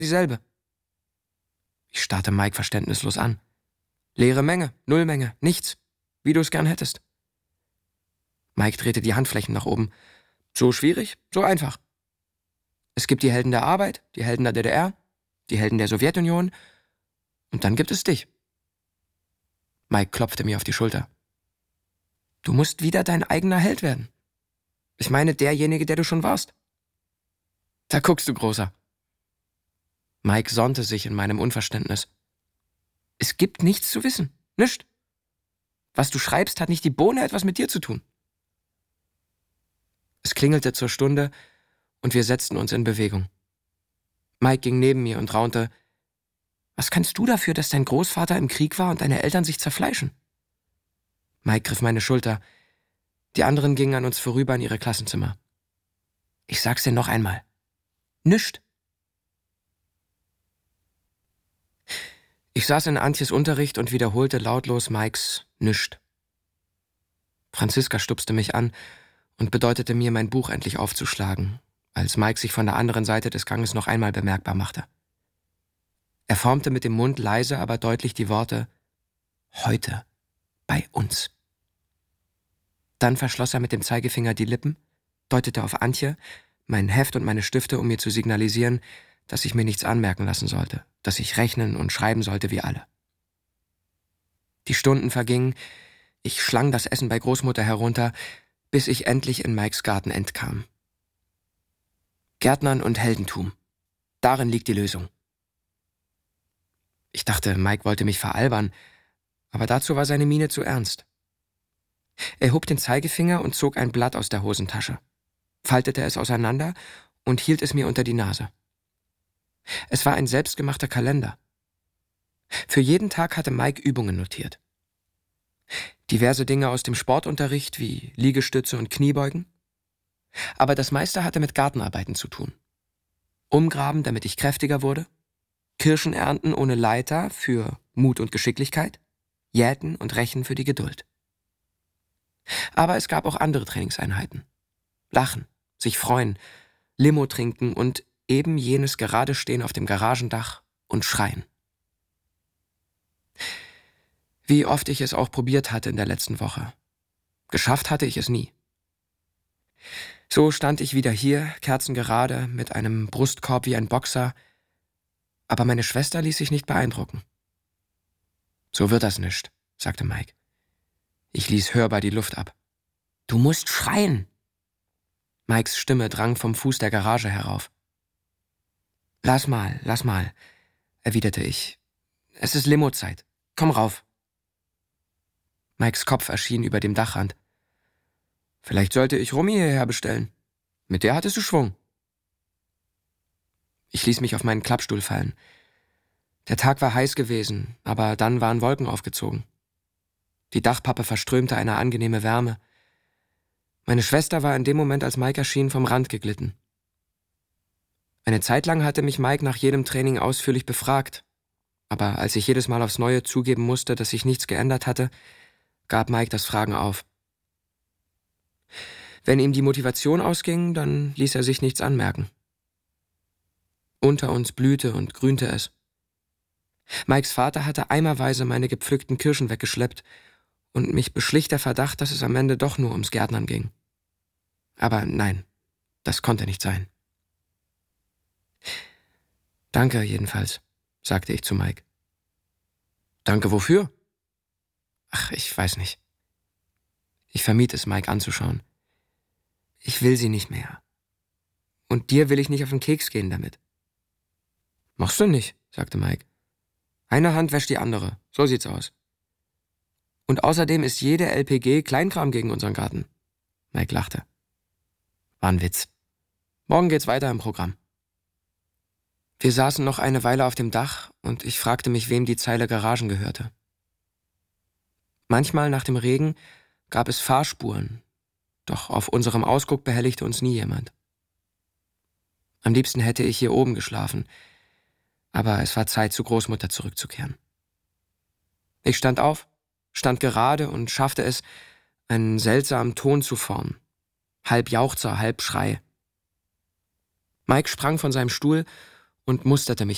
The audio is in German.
dieselbe. Ich starrte Mike verständnislos an. Leere Menge, Nullmenge, nichts, wie du es gern hättest. Mike drehte die Handflächen nach oben. So schwierig, so einfach. Es gibt die Helden der Arbeit, die Helden der DDR, die Helden der Sowjetunion und dann gibt es dich. Mike klopfte mir auf die Schulter. Du musst wieder dein eigener Held werden. Ich meine, derjenige, der du schon warst. Da guckst du, Großer. Mike sonnte sich in meinem Unverständnis. Es gibt nichts zu wissen, nichts. Was du schreibst, hat nicht die Bohne etwas mit dir zu tun. Es klingelte zur Stunde und wir setzten uns in Bewegung. Mike ging neben mir und raunte, was kannst du dafür, dass dein Großvater im Krieg war und deine Eltern sich zerfleischen? Mike griff meine Schulter. Die anderen gingen an uns vorüber in ihre Klassenzimmer. Ich sag's dir noch einmal. Nischt. Ich saß in Antjes Unterricht und wiederholte lautlos Mikes Nischt. Franziska stupste mich an und bedeutete mir, mein Buch endlich aufzuschlagen, als Mike sich von der anderen Seite des Ganges noch einmal bemerkbar machte. Er formte mit dem Mund leise, aber deutlich die Worte »Heute, bei uns«. Dann verschloss er mit dem Zeigefinger die Lippen, deutete auf Antje, mein Heft und meine Stifte, um mir zu signalisieren, dass ich mir nichts anmerken lassen sollte, dass ich rechnen und schreiben sollte wie alle. Die Stunden vergingen, ich schlang das Essen bei Großmutter herunter, bis ich endlich in Mikes Garten entkam. Gärtnern und Heldentum. Darin liegt die Lösung. Ich dachte, Mike wollte mich veralbern, aber dazu war seine Miene zu ernst. Er hob den Zeigefinger und zog ein Blatt aus der Hosentasche, faltete es auseinander und hielt es mir unter die Nase. Es war ein selbstgemachter Kalender. Für jeden Tag hatte Mike Übungen notiert. Diverse Dinge aus dem Sportunterricht wie Liegestütze und Kniebeugen. Aber das meiste hatte mit Gartenarbeiten zu tun. Umgraben, damit ich kräftiger wurde. Kirschen ernten ohne Leiter für Mut und Geschicklichkeit. Jäten und Rechen für die Geduld. Aber es gab auch andere Trainingseinheiten. Lachen, sich freuen, Limo trinken und eben jenes Geradestehen auf dem Garagendach und schreien. Wie oft ich es auch probiert hatte in der letzten Woche. Geschafft hatte ich es nie. So stand ich wieder hier, kerzengerade, mit einem Brustkorb wie ein Boxer, aber meine Schwester ließ sich nicht beeindrucken. So wird das nicht, sagte Mike. Ich ließ hörbar die Luft ab. Du musst schreien. Mikes Stimme drang vom Fuß der Garage herauf. Lass mal, erwiderte ich. Es ist Limozeit. Komm rauf. Mikes Kopf erschien über dem Dachrand. Vielleicht sollte ich Romy hierher bestellen. Mit der hattest du Schwung. Ich ließ mich auf meinen Klappstuhl fallen. Der Tag war heiß gewesen, aber dann waren Wolken aufgezogen. Die Dachpappe verströmte eine angenehme Wärme. Meine Schwester war in dem Moment, als Mike erschien, vom Rand geglitten. Eine Zeit lang hatte mich Mike nach jedem Training ausführlich befragt, aber als ich jedes Mal aufs Neue zugeben musste, dass sich nichts geändert hatte, gab Mike das Fragen auf. Wenn ihm die Motivation ausging, dann ließ er sich nichts anmerken. Unter uns blühte und grünte es. Mikes Vater hatte eimerweise meine gepflückten Kirschen weggeschleppt und mich beschlich der Verdacht, dass es am Ende doch nur ums Gärtnern ging. Aber nein, das konnte nicht sein. Danke jedenfalls, sagte ich zu Mike. Danke wofür? Ach, ich weiß nicht. Ich vermied es, Mike anzuschauen. Ich will sie nicht mehr. Und dir will ich nicht auf den Keks gehen damit. Machst du nicht, sagte Mike. Eine Hand wäscht die andere, so sieht's aus. Und außerdem ist jede LPG Kleinkram gegen unseren Garten. Mike lachte. War ein Witz. Morgen geht's weiter im Programm. Wir saßen noch eine Weile auf dem Dach und ich fragte mich, wem die Zeile Garagen gehörte. Manchmal nach dem Regen gab es Fahrspuren, doch auf unserem Ausguck behelligte uns nie jemand. Am liebsten hätte ich hier oben geschlafen, aber es war Zeit, zu Großmutter zurückzukehren. Ich stand auf, stand gerade und schaffte es, einen seltsamen Ton zu formen. Halb Jauchzer, halb Schrei. Mike sprang von seinem Stuhl und musterte mich